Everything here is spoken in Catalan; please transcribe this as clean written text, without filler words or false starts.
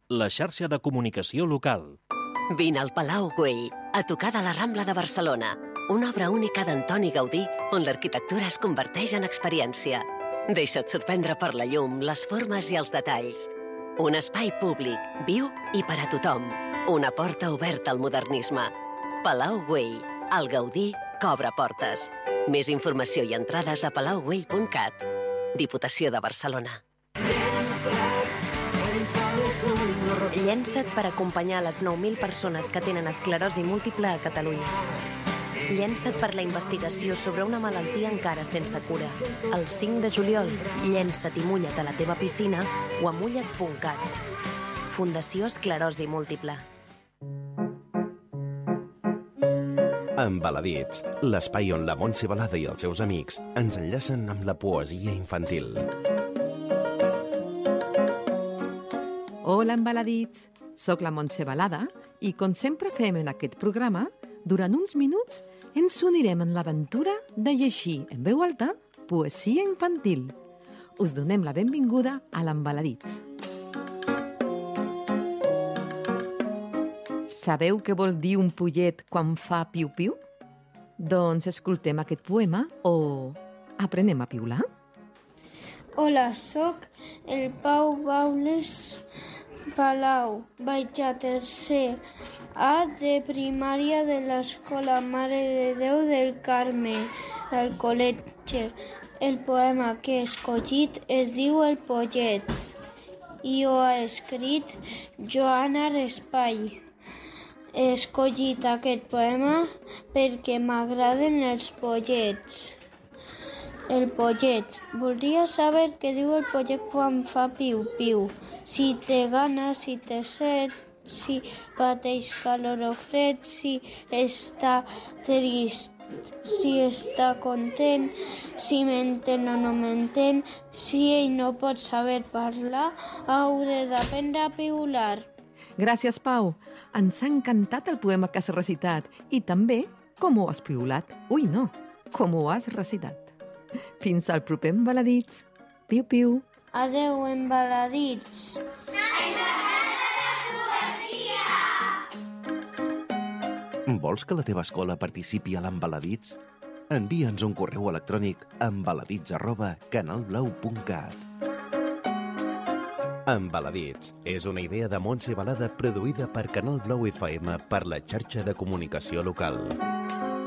la xarxa de comunicació local. Vine al Palau Güell, a tocar de la Rambla de Barcelona. Una obra única d'Antoni Gaudí on l'arquitectura es converteix en experiència. Deixa't sorprendre per la llum, les formes i els detalls. Un espai públic, viu i per a tothom. Una porta oberta al modernisme. Palau Güell, el Gaudí que obre portes. Més informació i entrades a palaugüell.cat. Diputació de Barcelona. Llença't per acompanyar les 9.000 persones que tenen esclerosi múltiple a Catalunya. Llença't per la investigació sobre una malaltia encara sense cura. El 5 de juliol, llença't i mulla't a la teva piscina o a mulla't.cat. Fundació Esclerosi Múltiple. Embaladits, l'espai on la Montse Balada i els seus amics ens enllacen amb la poesia infantil. Hola, embaladits! Soc la Montse Balada i, com sempre fem en aquest programa, durant uns minuts ens unirem en l'aventura de llegir en veu alta poesia infantil. Us donem la benvinguda a l'Embaladits. Sabeu què vol dir un pollet quan fa piu-piu? Doncs escoltem aquest poema o aprenem a piular? Hola, sóc el Pau Baules Palau. Vaig a tercer A de primària de l'Escola Mare de Déu del Carme, del col·legi. El poema que he escollit es diu El pollet i ho ha escrit Joana Raspall. He escollit aquest poema perquè m'agraden els pollets. El pollet. Voldria saber què diu el pollet quan fa piu-piu. Si té gana, si té set, si pateix calor o fred, si està trist, si està content, si m'entén o no m'entén. Si ell no pot saber parlar, hauré d'aprendre a piular. Gràcies, Pau. Ens ha encantat el poema que has recitat i també com ho has piulat. Ui, no, com ho has recitat. Fins al proper Embaladits. Piu-piu. Adeu, embaladits. Vols que la teva escola participi a l'Embaladits? Envia'ns un correu electrònic a embaladits@canalblau.cat. Embaladits és una idea de Montse Balada produïda per Canal Blau FM per la xarxa de comunicació local.